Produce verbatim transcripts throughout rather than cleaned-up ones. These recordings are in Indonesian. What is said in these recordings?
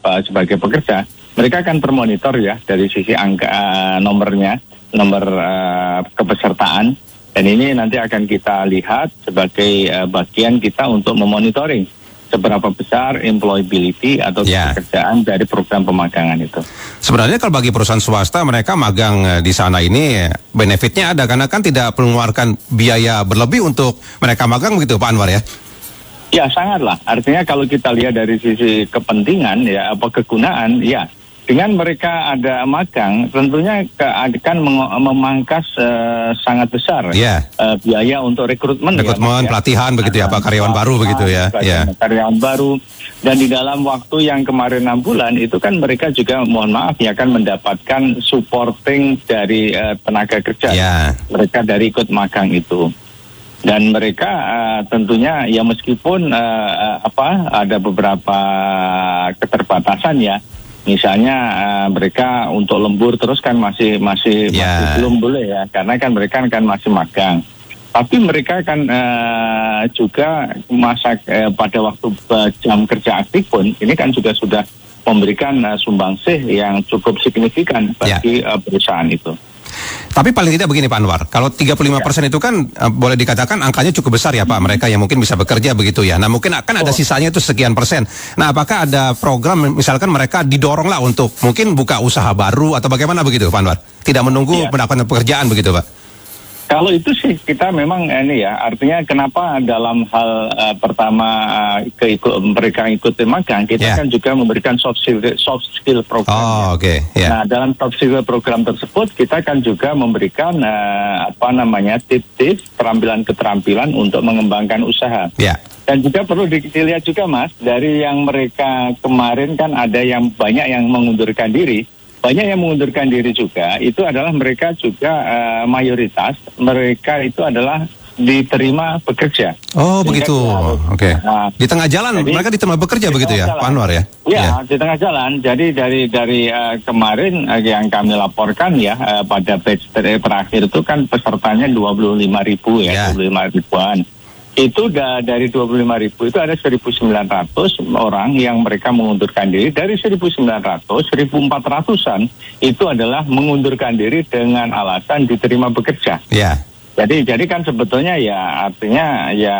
uh, sebagai pekerja, mereka akan termonitor ya dari sisi angka uh, nomornya, nomor uh, kepesertaan, dan ini nanti akan kita lihat sebagai uh, bagian kita untuk memonitoring seberapa besar employability atau yeah. pekerjaan dari program pemagangan itu. Sebenarnya kalau bagi perusahaan swasta mereka magang di sana ini benefitnya ada karena kan tidak mengeluarkan biaya berlebih untuk mereka magang begitu Pak Anwar ya? Ya sangatlah. Artinya kalau kita lihat dari sisi kepentingan ya apa kegunaan ya dengan mereka ada magang tentunya ke, akan meng- memangkas uh, sangat besar yeah. uh, biaya untuk rekrutmen, rekrutmen ya, pelatihan ya. begitu ya Pak karyawan baru begitu ya. Yeah. Karyawan baru dan di dalam waktu yang kemarin enam bulan itu kan mereka juga mohon maaf ya kan mendapatkan supporting dari uh, tenaga kerja yeah. mereka dari ikut magang itu. Dan mereka uh, tentunya ya meskipun uh, apa ada beberapa keterbatasan ya, misalnya uh, mereka untuk lembur terus kan masih masih, yeah. masih belum boleh ya, karena kan mereka kan masih magang. Tapi mereka kan uh, juga masa uh, pada waktu uh, jam kerja aktif pun ini kan juga sudah memberikan uh, sumbangsih yang cukup signifikan bagi yeah. uh, perusahaan itu. Tapi paling tidak begini Pak Anwar, kalau tiga puluh lima persen itu kan uh, boleh dikatakan angkanya cukup besar ya Pak, mereka yang mungkin bisa bekerja begitu ya. Nah mungkin akan ada sisanya itu sekian persen. Nah apakah ada program misalkan mereka didorong lah untuk mungkin buka usaha baru atau bagaimana begitu Pak Anwar? Tidak menunggu ya. mendapatkan pekerjaan begitu Pak? Kalau itu sih kita memang ini ya, artinya kenapa dalam hal uh, pertama uh, keikut, mereka ikuti magang, kita yeah. kan juga memberikan soft skill, soft skill program. Oh, oke. Okay. Yeah. Nah, dalam soft skill program tersebut kita kan juga memberikan uh, apa namanya tips-tips keterampilan-keterampilan untuk mengembangkan usaha. Yeah. Dan juga perlu dilihat juga Mas, dari yang mereka kemarin kan ada yang banyak yang mengundurkan diri. Banyak yang mengundurkan diri juga, itu adalah mereka juga uh, mayoritas, mereka itu adalah diterima bekerja. Oh Sehingga begitu, oke. Okay. Nah, di tengah jalan jadi, mereka diterima bekerja begitu ya, Pak Anwar ya? Ya, ya, di tengah jalan. Jadi dari dari uh, kemarin uh, yang kami laporkan ya, uh, pada batch ter- terakhir itu kan pesertanya dua puluh lima ribu ya, yeah. dua puluh lima ribuan. Itu da, dari dua puluh lima ribu itu ada seribu sembilan ratus orang yang mereka mengundurkan diri. Dari seribu sembilan ratus, seribu empat ratusan itu adalah mengundurkan diri dengan alasan diterima bekerja. Yeah. Jadi jadi kan sebetulnya ya artinya ya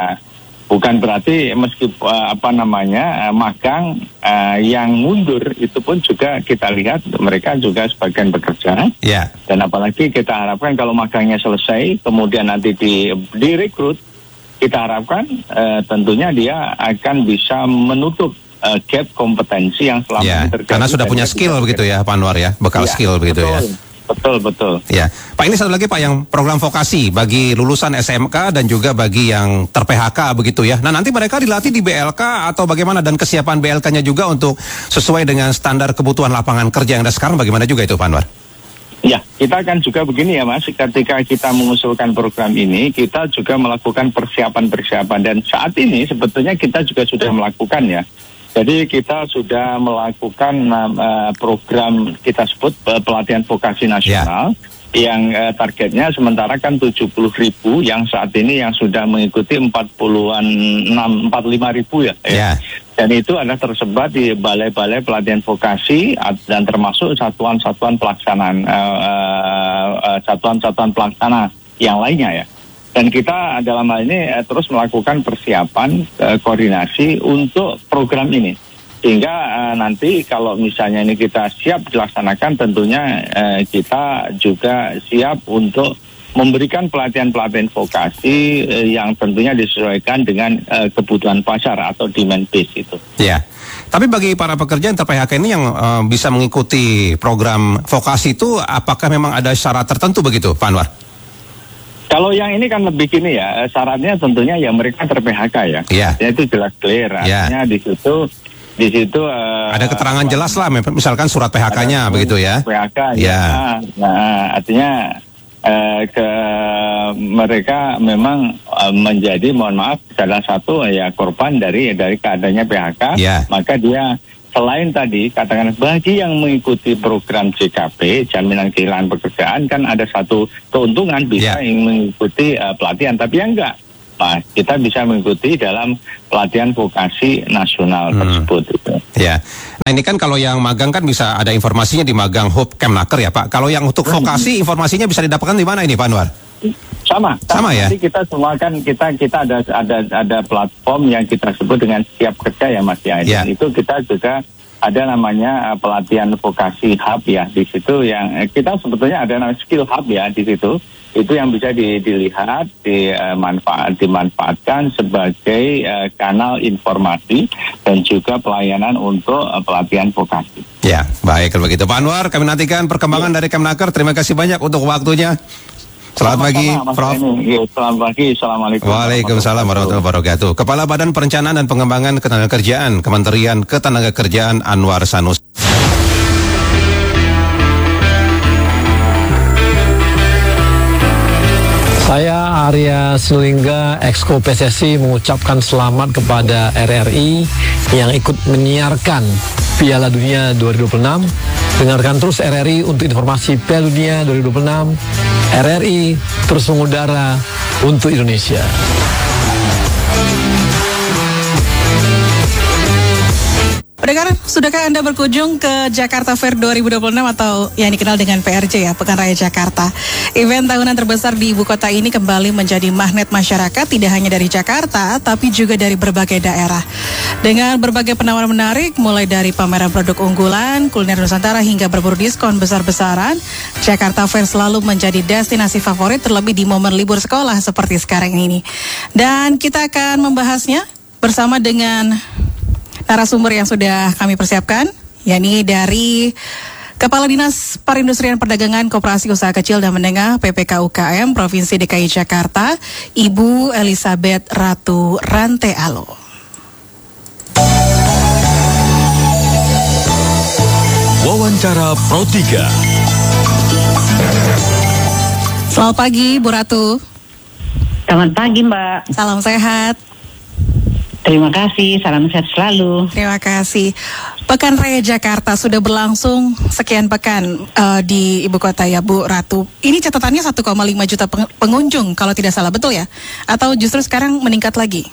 bukan berarti meskipun uh, apa namanya uh, magang uh, yang mundur itu pun juga kita lihat mereka juga sebagian bekerja. Yeah. Dan apalagi kita harapkan kalau magangnya selesai kemudian nanti di direkrut, kita harapkan uh, tentunya dia akan bisa menutup uh, gap kompetensi yang selama ya, ini terjadi. Karena sudah punya skill begitu ya Pak Anwar ya, bekal ya, skill begitu betul, ya. Betul, betul. Ya, Pak ini satu lagi Pak yang program vokasi bagi lulusan S M K dan juga bagi yang ter-P H K begitu ya. Nah nanti mereka dilatih di B L K atau bagaimana dan kesiapan B L K-nya juga untuk sesuai dengan standar kebutuhan lapangan kerja yang ada sekarang bagaimana juga itu Pak Anwar? Ya, kita kan juga begini ya Mas, ketika kita mengusulkan program ini, kita juga melakukan persiapan-persiapan dan saat ini sebetulnya kita juga sudah melakukan ya. Jadi kita sudah melakukan uh, program kita sebut uh, pelatihan vokasi nasional yeah. yang uh, targetnya sementara kan tujuh puluh ribu, yang saat ini yang sudah mengikuti empat puluh enam, empat puluh lima ribu ya. Yeah. Dan itu ada tersebar di balai-balai pelatihan vokasi dan termasuk satuan-satuan pelaksanaan uh, uh, satuan-satuan pelaksana yang lainnya ya. Dan kita dalam hal ini uh, terus melakukan persiapan uh, koordinasi untuk program ini. Sehingga uh, nanti kalau misalnya ini kita siap dilaksanakan tentunya uh, kita juga siap untuk memberikan pelatihan-pelatihan vokasi eh, yang tentunya disesuaikan dengan eh, kebutuhan pasar atau demand base itu. Ya, tapi bagi para pekerja yang ter-P H K ini yang uh, bisa mengikuti program vokasi itu, apakah memang ada syarat tertentu begitu, Pak Anwar? Kalau yang ini kan lebih gini ya, syaratnya tentunya ya mereka ter-P H K ya. Iya. Ya, itu jelas clear, artinya ya. di situ di situ uh, ada keterangan jelas lah, misalkan surat P H K-nya begitu ya. P H K ya. ya. Nah, artinya Uh, ke mereka memang uh, menjadi mohon maaf salah satu ya korban dari dari keadaannya P H K, yeah. maka dia selain tadi katakan bagi yang mengikuti program J K P jaminan kehilangan pekerjaan kan ada satu keuntungan bisa yeah. yang mengikuti uh, pelatihan, tapi yang enggak Nah, kita bisa mengikuti dalam pelatihan vokasi nasional hmm. tersebut. Itu. Ya, nah ini kan kalau yang magang kan bisa ada informasinya di Magang Hub Kemnaker ya Pak. Kalau yang untuk vokasi informasinya bisa didapatkan di mana ini Pak Anwar? Sama, sama, sama ya. Jadi kita semua kan kita kita ada ada ada platform yang kita sebut dengan Siap Kerja ya Mas ya. Ya. Itu kita juga ada namanya uh, pelatihan vokasi hub ya di situ yang eh, kita sebetulnya ada namanya skill hub ya di situ. Itu yang bisa di, dilihat, dimanfaat, dimanfaatkan sebagai uh, kanal informasi dan juga pelayanan untuk uh, pelatihan vokasi. Ya, baik kalau begitu Pak Anwar, kami nantikan perkembangan ya. dari Kemnaker. Terima kasih banyak untuk waktunya. Selamat pagi, Prof. Ya, selamat pagi, Assalamualaikum. Waalaikumsalam warahmatullahi wabarakatuh. Kepala Badan Perencanaan dan Pengembangan Ketenagakerjaan, Kementerian Ketenagakerjaan Anwar Sanusi. Saya Arya Sinulinga, Exco P S S I mengucapkan selamat kepada R R I yang ikut menyiarkan Piala Dunia dua ribu dua puluh enam. Dengarkan terus R R I untuk informasi Piala Dunia dua ribu dua puluh enam. R R I terus mengudara untuk Indonesia. Pendengar, sudahkah Anda berkunjung ke Jakarta Fair dua ribu dua puluh enam atau yang dikenal dengan P R J ya, Pekan Raya Jakarta? Event tahunan terbesar di ibu kota ini kembali menjadi magnet masyarakat tidak hanya dari Jakarta, tapi juga dari berbagai daerah. Dengan berbagai penawaran menarik, mulai dari pameran produk unggulan, kuliner Nusantara hingga berburu diskon besar-besaran, Jakarta Fair selalu menjadi destinasi favorit terlebih di momen libur sekolah seperti sekarang ini. Dan kita akan membahasnya bersama dengan narasumber yang sudah kami persiapkan, yakni dari Kepala Dinas Perindustrian Perdagangan Koperasi Usaha Kecil dan Menengah P P K U K M Provinsi D K I Jakarta, Ibu Elizabeth Ratu Rantealo. Wawancara Pro tiga. Selamat pagi, Bu Ratu. Selamat pagi, Mbak. Salam sehat. Terima kasih, salam sehat selalu. Terima kasih. Pekan Raya Jakarta sudah berlangsung sekian pekan uh, di ibu kota ya Bu Ratu. Ini catatannya satu koma lima juta pengunjung kalau tidak salah, betul ya? Atau justru sekarang meningkat lagi?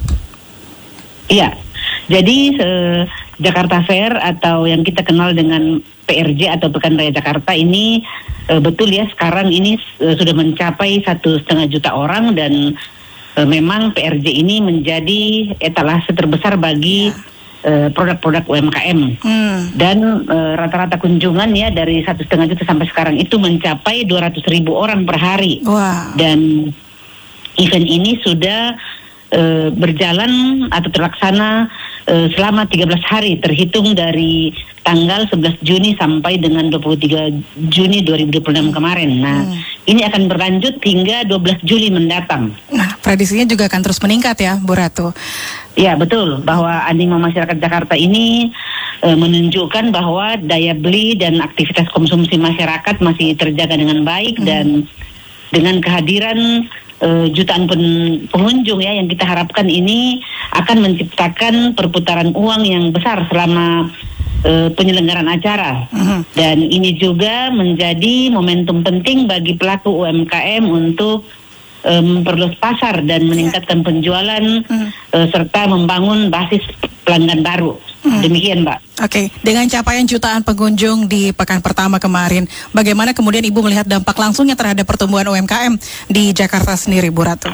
Iya, jadi uh, Jakarta Fair atau yang kita kenal dengan P R J atau Pekan Raya Jakarta ini uh, betul ya, sekarang ini uh, sudah mencapai satu setengah juta orang dan memang P R J ini menjadi etalase terbesar bagi uh, produk-produk U M K M hmm. dan uh, rata-rata kunjungan ya dari satu setengah juta sampai sekarang itu mencapai dua ratus ribu orang per hari. Wow. Dan event ini sudah uh, berjalan atau terlaksana uh, selama tiga belas hari terhitung dari tanggal sebelas Juni sampai dengan dua puluh tiga Juni dua ribu dua puluh enam kemarin. Nah, hmm. ini akan berlanjut hingga dua belas Juli mendatang. Nah, prediksinya juga akan terus meningkat ya, Bu Ratu. Ya, betul. Bahwa animo masyarakat Jakarta ini e, menunjukkan bahwa daya beli dan aktivitas konsumsi masyarakat masih terjaga dengan baik hmm. dan dengan kehadiran e, jutaan pen, pengunjung ya yang kita harapkan ini akan menciptakan perputaran uang yang besar selama Uh, penyelenggaraan acara uh-huh. dan ini juga menjadi momentum penting bagi pelaku U M K M untuk um, memperluas pasar dan meningkatkan penjualan uh-huh. uh, serta membangun basis pelanggan baru. Uh-huh. Demikian, Mbak. Oke, okay. Dengan capaian jutaan pengunjung di pekan pertama kemarin, bagaimana kemudian Ibu melihat dampak langsungnya terhadap pertumbuhan U M K M di Jakarta sendiri, Bu Ratu?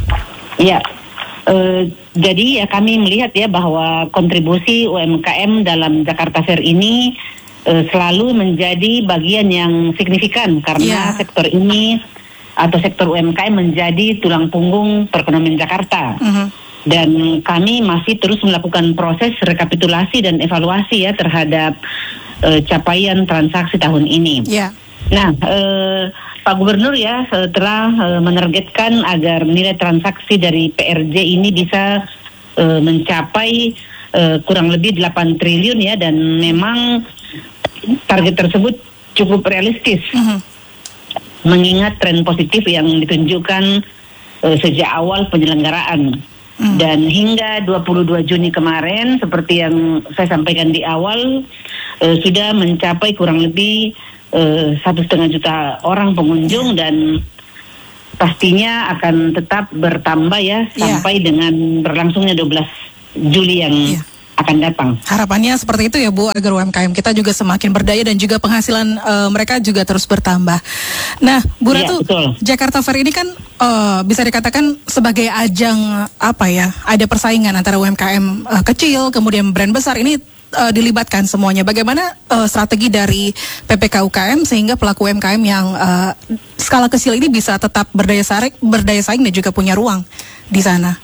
Iya. Uh, jadi ya kami melihat ya bahwa kontribusi U M K M dalam Jakarta Fair ini uh, selalu menjadi bagian yang signifikan karena yeah. sektor ini atau sektor U M K M menjadi tulang punggung perekonomian Jakarta. Uh-huh. Dan kami masih terus melakukan proses rekapitulasi dan evaluasi ya terhadap uh, capaian transaksi tahun ini. Yeah. Nah, uh, Pak Gubernur ya telah uh, menargetkan agar nilai transaksi dari P R J ini bisa uh, mencapai uh, kurang lebih delapan triliun ya dan memang target tersebut cukup realistis. Uh-huh. Mengingat tren positif yang ditunjukkan uh, sejak awal penyelenggaraan. Uh-huh. Dan hingga dua puluh dua Juni kemarin seperti yang saya sampaikan di awal uh, sudah mencapai kurang lebih Uh, satu setengah juta orang pengunjung dan pastinya akan tetap bertambah ya Yeah. sampai dengan berlangsungnya dua belas Juli yang Yeah. akan datang. Harapannya seperti itu ya Bu, agar U M K M kita juga semakin berdaya dan juga penghasilan uh, mereka juga terus bertambah. Nah, Bu Iya, Ratu, betul. Jakarta Fair ini kan uh, bisa dikatakan sebagai ajang apa ya? Ada persaingan antara U M K M uh, kecil, kemudian brand besar ini uh, dilibatkan semuanya. Bagaimana uh, strategi dari P P K U K M sehingga pelaku U M K M yang uh, skala kecil ini bisa tetap berdaya saing, berdaya saing dan juga punya ruang di sana?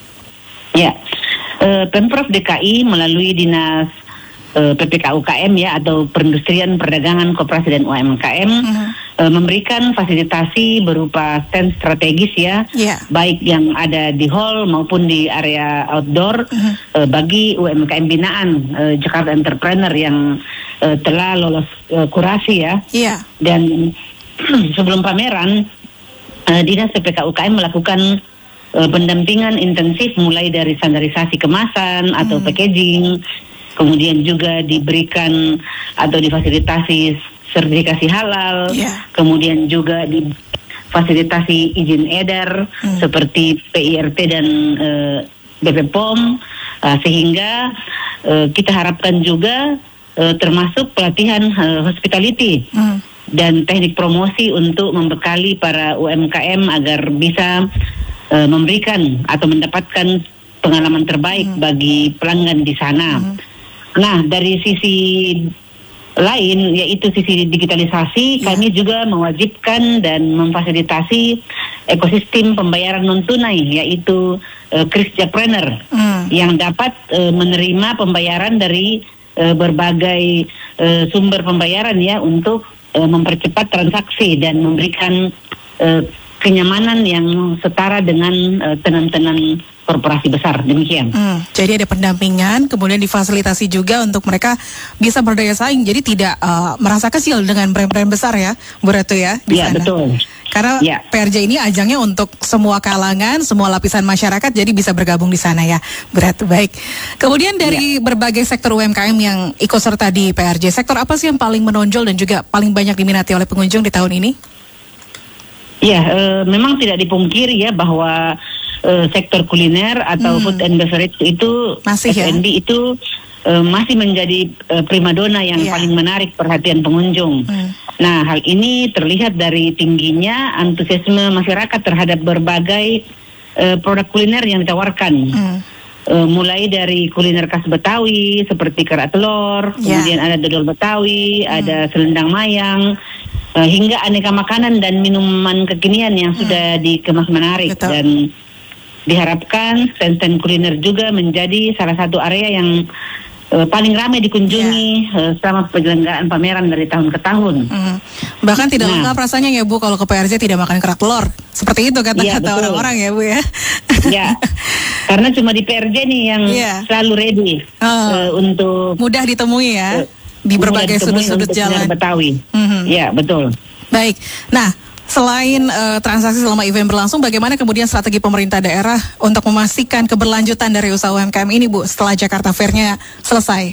Ya, uh, Pemprov D K I melalui Dinas uh, P P K U K M ya atau Perindustrian Perdagangan Koperasi dan U M K M uh-huh. uh, memberikan fasilitasi berupa stand strategis ya, yeah. baik yang ada di hall maupun di area outdoor uh-huh. uh, bagi U M K M binaan uh, Jakarta Entrepreneur yang uh, telah lolos uh, kurasi ya. Yeah. Dan sebelum pameran, uh, Dinas P P K U K M melakukan pendampingan intensif mulai dari standarisasi kemasan atau hmm. packaging, kemudian juga diberikan atau difasilitasi sertifikasi halal, yeah. kemudian juga difasilitasi izin edar hmm. seperti P I R T dan uh, B P P O M, uh, sehingga uh, kita harapkan juga uh, termasuk pelatihan uh, hospitality hmm. dan teknik promosi untuk membekali para U M K M agar bisa Uh, memberikan atau mendapatkan pengalaman terbaik hmm. bagi pelanggan di sana. Hmm. Nah, dari sisi lain yaitu sisi digitalisasi, yeah. kami juga mewajibkan dan memfasilitasi ekosistem pembayaran non tunai yaitu uh, Kris Jakpreneur hmm. yang dapat uh, menerima pembayaran dari uh, berbagai uh, sumber pembayaran ya untuk uh, mempercepat transaksi dan memberikan uh, kenyamanan yang setara dengan uh, tenan-tenan korporasi besar, demikian. Hmm, jadi ada pendampingan, kemudian difasilitasi juga untuk mereka bisa berdaya saing, jadi tidak uh, merasa kecil dengan brand-brand besar ya, Bu Ratu ya, di ya, sana. Betul. Karena ya. P R J ini ajangnya untuk semua kalangan, semua lapisan masyarakat, jadi bisa bergabung di sana ya, Bu Ratu. Baik. Kemudian dari ya. berbagai sektor U M K M yang ikut serta di P R J, sektor apa sih yang paling menonjol dan juga paling banyak diminati oleh pengunjung di tahun ini? Ya, e, memang tidak dipungkiri ya bahwa e, sektor kuliner atau hmm. food and beverage itu masih F and B ya? itu e, masih menjadi e, primadona yang yeah. paling menarik perhatian pengunjung. Hmm. Nah, hal ini terlihat dari tingginya antusiasme masyarakat terhadap berbagai e, produk kuliner yang ditawarkan. Hmm. E, mulai dari kuliner khas Betawi seperti kerak telur, yeah. kemudian ada dodol Betawi, hmm. ada selendang mayang, hingga aneka makanan dan minuman kekinian yang hmm. sudah dikemas menarik. Betul. Dan diharapkan stand-stand kuliner juga menjadi salah satu area yang uh, paling ramai dikunjungi yeah. uh, selama penyelenggaraan pameran dari tahun ke tahun. Hmm. Bahkan tidak nah, lengkap rasanya ya Bu kalau ke P R J tidak makan kerak telur. Seperti itu kata-kata yeah, orang-orang ya Bu ya. Ya, karena cuma di P R J nih yang yeah. selalu ready oh. uh, untuk mudah ditemui ya. Uh, di berbagai sudut-sudut jalan Betawi. Mm-hmm. Ya, betul. Baik. Nah, selain uh, transaksi selama event berlangsung, bagaimana kemudian strategi pemerintah daerah untuk memastikan keberlanjutan dari usaha U M K M ini, Bu, setelah Jakarta Fair-nya selesai?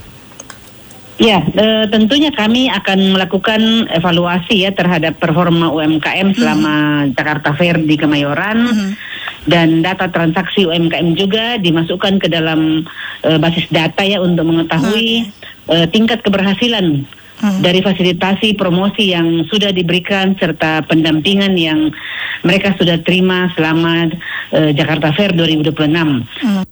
Ya, e, tentunya kami akan melakukan evaluasi ya terhadap performa U M K M selama mm-hmm. Jakarta Fair di Kemayoran. Mm-hmm. Dan data transaksi U M K M juga dimasukkan ke dalam e, basis data ya untuk mengetahui okay. e, tingkat keberhasilan hmm. dari fasilitasi promosi yang sudah diberikan serta pendampingan yang mereka sudah terima selama e, Jakarta Fair dua ribu dua puluh enam. Hmm.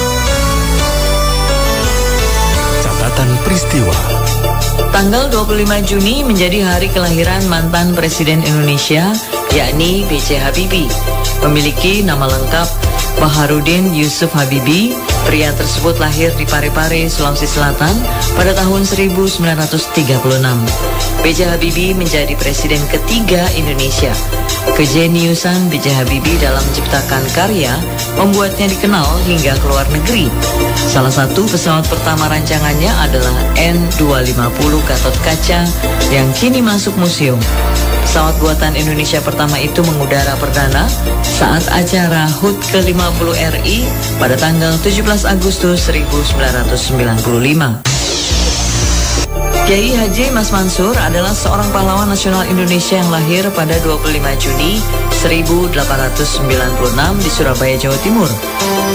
Catatan peristiwa. Tanggal dua puluh lima Juni menjadi hari kelahiran mantan Presiden Indonesia, yakni B J Habibie. Memiliki nama lengkap Baharudin Yusuf Habibie. Pria tersebut lahir di Parepare, Sulawesi Selatan pada tahun seribu sembilan ratus tiga puluh enam. B J Habibie menjadi presiden ketiga Indonesia. Kejeniusan B J Habibie dalam menciptakan karya membuatnya dikenal hingga ke luar negeri. Salah satu pesawat pertama rancangannya adalah N dua lima nol Gatot Kaca yang kini masuk museum. Pesawat buatan Indonesia pertama itu mengudara perdana saat acara H U T ke lima puluh R I pada tanggal tujuh belas Agustus seribu sembilan ratus sembilan puluh lima. Kiai Haji Mas Mansur adalah seorang pahlawan nasional Indonesia yang lahir pada dua puluh lima Juni seribu delapan ratus sembilan puluh enam di Surabaya, Jawa Timur.